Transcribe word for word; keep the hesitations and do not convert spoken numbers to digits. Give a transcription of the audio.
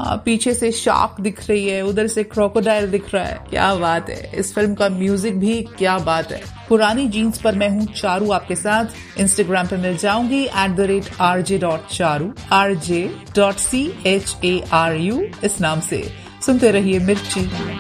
हाँ, पीछे से शार्क दिख रही है, उधर से क्रोकोडाइल दिख रहा है। क्या बात है। इस फिल्म का म्यूजिक भी क्या बात है। पुरानी जीन्स पर मैं हूँ चारू आपके साथ। इंस्टाग्राम पर मिल जाऊंगी at the rate R J dot Charu, R J dot C H A R you इस नाम से। सुनते रहिए मिर्ची।